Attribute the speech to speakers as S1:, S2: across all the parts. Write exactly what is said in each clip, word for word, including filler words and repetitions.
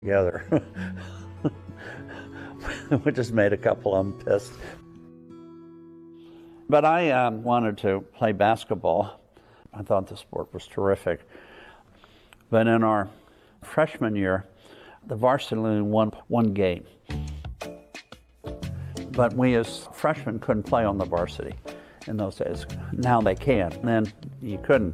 S1: together. We just made a couple of them pissed. But I um, wanted to play basketball. I thought the sport was terrific. But in our freshman year, the varsity only won one game. But we as freshmen couldn't play on the varsity in those days. Now they can, then you couldn't.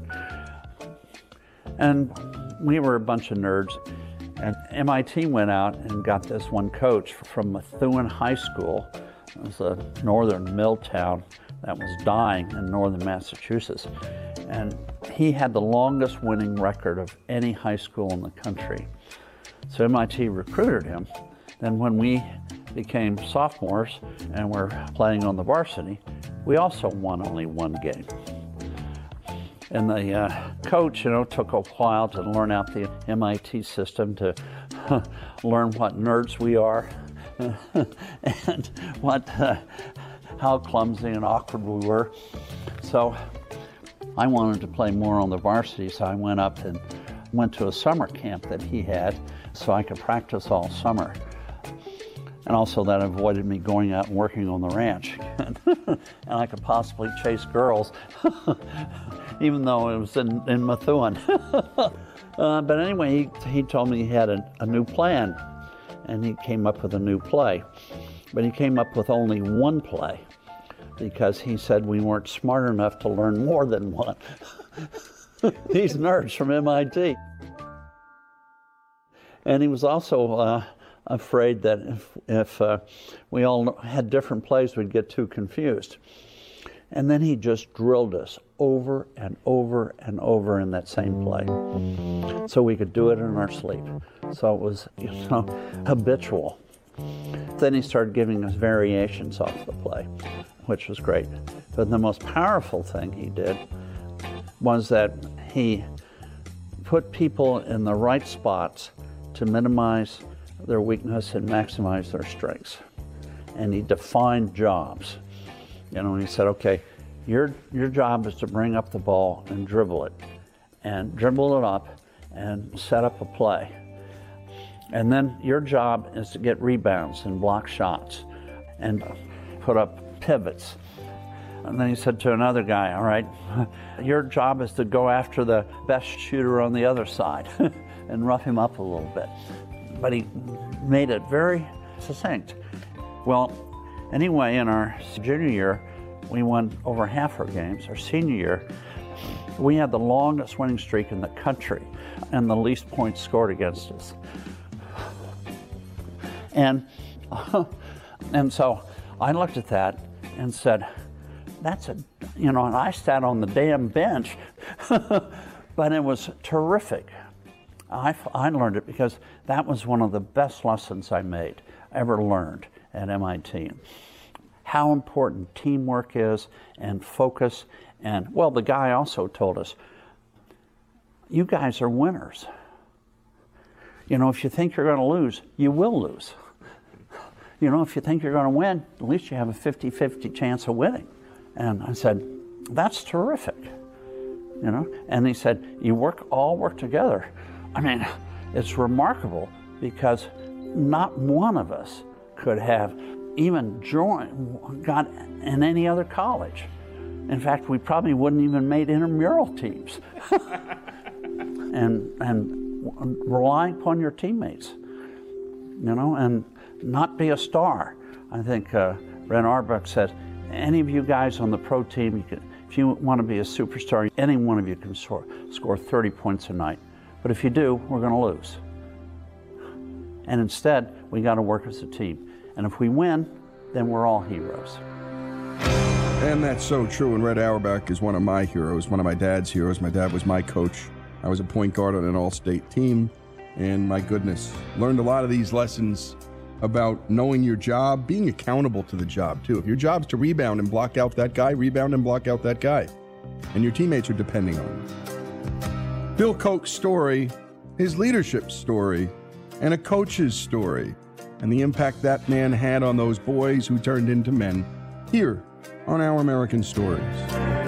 S1: And we were a bunch of nerds. And M I T went out and got this one coach from Methuen High School. It was a northern mill town that was dying in northern Massachusetts. And he had the longest winning record of any high school in the country. So M I T recruited him. Then when we became sophomores and were playing on the varsity, we also won only one game. And the uh, coach, you know, took a while to learn out the M I T system, to learn what nerds we are, and what, uh, how clumsy and awkward we were. So I wanted to play more on the varsity, so I went up and went to a summer camp that he had so I could practice all summer. And also that avoided me going out and working on the ranch. And I could possibly chase girls, even though it was in, in Methuen. uh, but anyway, he, he told me he had a, a new plan, and he came up with a new play. But he came up with only one play, because he said we weren't smart enough to learn more than one. These nerds from M I T. And he was also uh, afraid that if, if uh, we all had different plays, we'd get too confused. And then he just drilled us over and over and over in that same play, so we could do it in our sleep. So it was, you know, habitual. Then he started giving us variations off the play, which was great. But the most powerful thing he did was that he put people in the right spots to minimize their weakness and maximize their strengths. And he defined jobs. You know, and he said, okay, your, your job is to bring up the ball and dribble it, and dribble it up and set up a play. And then your job is to get rebounds and block shots and put up pivots. And then he said to another guy, all right, your job is to go after the best shooter on the other side and rough him up a little bit. But he made it very succinct. Well, anyway, in our junior year, we won over half our games. Our senior year, we had the longest winning streak in the country and the least points scored against us. And, and so I looked at that and said, that's a, you know, and I sat on the damn bench, but it was terrific. I, I learned it because that was one of the best lessons I made, ever learned at M I T. How important teamwork is, and focus. And, well, the guy also told us, you guys are winners. You know, if you think you're going to lose, you will lose. You know, if you think you're going to win, at least you have a fifty fifty chance of winning. And I said, that's terrific. You know, and he said, you work, all work together. I mean, it's remarkable, because not one of us could have even joined, got in any other college. In fact, we probably wouldn't even made intramural teams. and and relying upon your teammates, you know, and not be a star. I think uh, Ren Auerbach said, any of you guys on the pro team, you can, if you want to be a superstar, any one of you can score, score thirty points a night. But if you do, we're going to lose. And instead, we got to work as a team. And if we win, then we're all heroes.
S2: And that's so true. And Red Auerbach is one of my heroes, one of my dad's heroes. My dad was my coach. I was a point guard on an all-state team. And my goodness, learned a lot of these lessons about knowing your job, being accountable to the job, too. If your job's to rebound and block out that guy, rebound and block out that guy. And your teammates are depending on you. Bill Koch's story, his leadership story, and a coach's story, and the impact that man had on those boys who turned into men, here on Our American Stories.